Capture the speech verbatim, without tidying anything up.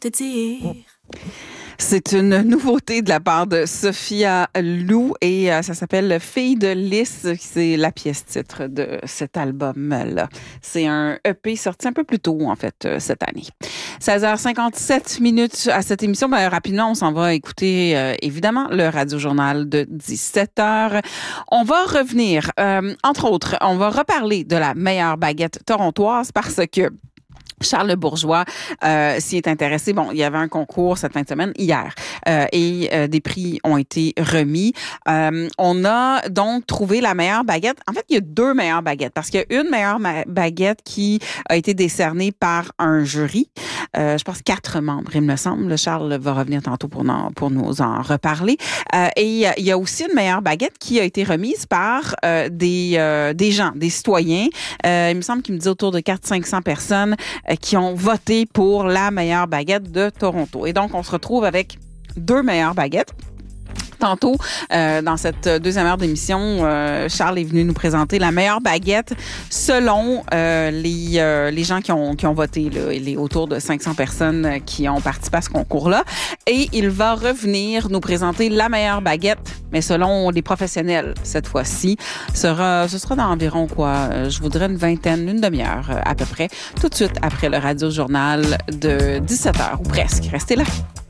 te dire. C'est une nouveauté de la part de Sophia Lou et euh, ça s'appelle Fille de Lys. C'est la pièce titre de cet album-là. C'est un E P sorti un peu plus tôt, en fait, euh, cette année. seize heures cinquante-sept minutes à cette émission. Ben, rapidement, on s'en va écouter, euh, évidemment, le Radio-Journal de dix-sept heures. On va revenir, euh, entre autres, on va reparler de la meilleure baguette torontoise parce que Charles Bourgeois euh, s'y est intéressé. Bon, il y avait un concours cette fin de semaine, hier, euh, et euh, des prix ont été remis. Euh, on a donc trouvé la meilleure baguette. En fait, il y a deux meilleures baguettes, parce qu'il y a une meilleure ma- baguette qui a été décernée par un jury. Euh, je pense quatre membres, il me semble. Charles va revenir tantôt pour, en, pour nous en reparler. Euh, et il y a aussi une meilleure baguette qui a été remise par euh, des, euh, des gens, des citoyens. Euh, il me semble qu'il me dit autour de quatre cents à cinq cents personnes qui ont voté pour la meilleure baguette de Toronto. Et donc, on se retrouve avec deux meilleures baguettes. Tantôt, euh, dans cette deuxième heure d'émission, euh, Charles est venu nous présenter la meilleure baguette selon euh, les euh, les gens qui ont qui ont voté là, les autour de cinq cents personnes qui ont participé à ce concours-là. Et il va revenir nous présenter la meilleure baguette, mais selon les professionnels cette fois-ci. Sera, ce sera dans environ quoi, je voudrais une vingtaine, une demi-heure à peu près, tout de suite après le Radio-Journal de dix-sept heures ou presque. Restez là.